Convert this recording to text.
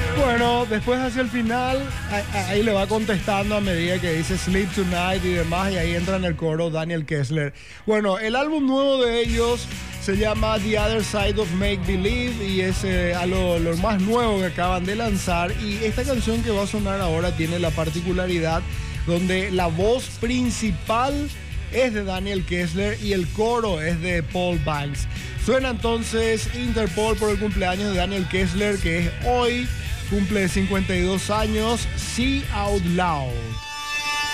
Bueno, después hacia el final, ahí le va contestando a medida que dice Sleep Tonight y demás, y ahí entra en el coro Daniel Kessler. Bueno, el álbum nuevo de ellos se llama The Other Side of Make Believe y es lo más nuevo que acaban de lanzar. Y esta canción que va a sonar ahora tiene la particularidad donde la voz principal es de Daniel Kessler y el coro es de Paul Banks. Suena entonces Interpol por el cumpleaños de Daniel Kessler, que es hoy, cumple 52 años, See Out Loud.